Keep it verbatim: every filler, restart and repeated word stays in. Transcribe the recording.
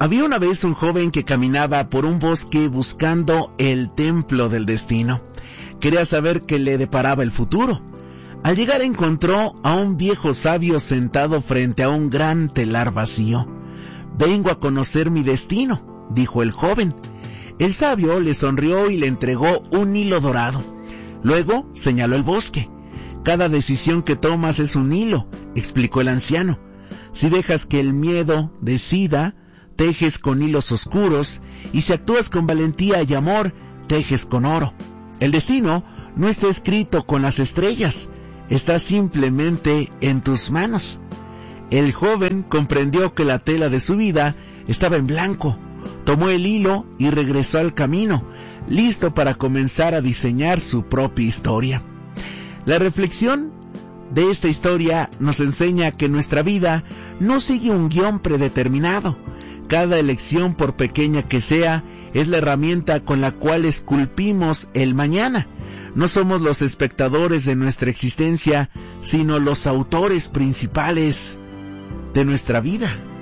Había una vez un joven que caminaba por un bosque buscando el templo del destino. Quería saber qué le deparaba el futuro. Al llegar encontró a un viejo sabio sentado frente a un gran telar vacío. «Vengo a conocer mi destino», dijo el joven. El sabio le sonrió y le entregó un hilo dorado. Luego señaló el bosque. «Cada decisión que tomas es un hilo», explicó el anciano. «Si dejas que el miedo decida, tejes con hilos oscuros, y si actúas con valentía y amor, tejes con oro. El destino no está escrito con las estrellas, está simplemente en tus manos». El joven comprendió que la tela de su vida estaba en blanco. Tomó el hilo y regresó al camino, listo para comenzar a diseñar su propia historia. La reflexión de esta historia nos enseña que nuestra vida no sigue un guión predeterminado. Cada elección, por pequeña que sea, es la herramienta con la cual esculpimos el mañana. No somos los espectadores de nuestra existencia, sino los autores principales de nuestra vida.